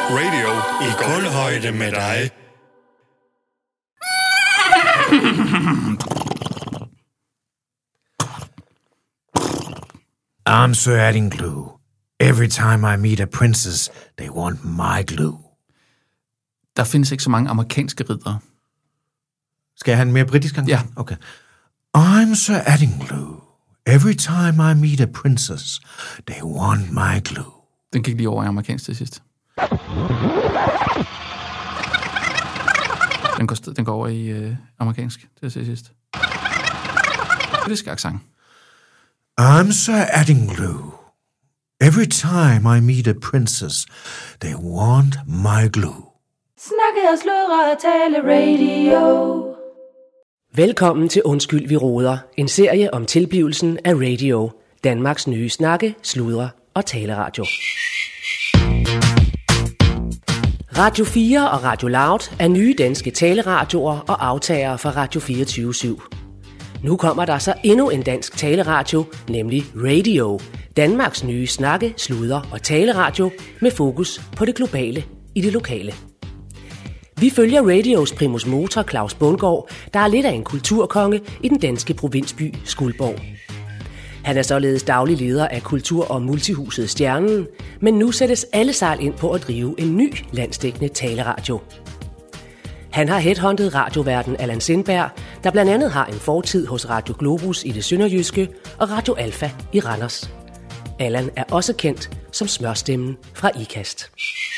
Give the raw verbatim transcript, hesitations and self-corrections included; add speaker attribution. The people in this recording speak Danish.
Speaker 1: Radio i guldhøjde med dig.
Speaker 2: I'm Sir Addingglue. Every time I meet a princess, they want my glue.
Speaker 3: Der findes ikke så mange amerikanske riddere.
Speaker 2: Skal jeg have en mere britisk gang?
Speaker 3: Ja.
Speaker 2: Okay. I'm Sir Addingglue. Every time I meet a princess, they want my glue.
Speaker 3: Den gik lige over i amerikansk til sidst. Den går, den går over i øh, amerikansk til sidst. Britisk accent.
Speaker 2: I'm Sir Addingglue. Every time I meet a princess, they want my glue.
Speaker 4: Snakke og sludre og tale radio.
Speaker 5: Velkommen til Undskyld, vi roder. En serie om tilblivelsen af radio. Danmarks nye snakke, sludre og taleradio. Radio fire og Radio Loud er nye danske taleradioer og aftagere fra Radio fireogtyve syv. Nu kommer der så endnu en dansk taleradio, nemlig Radio. Danmarks nye snakke, sludre og taleradio med fokus på det globale i det lokale. Vi følger radios primus motor Claus Bundgaard, der er lidt af en kulturkonge i den danske provinsby Skuldborg. Han er således daglig leder af kultur- og multihuset Stjernen, men nu sættes alle sejl ind på at drive en ny landsdækkende taleradio. Han har headhunted radioverden Allan Sindberg, der blandt andet har en fortid hos Radio Globus i det sønderjyske og Radio Alfa i Randers. Allan er også kendt som smørstemmen fra IKAST.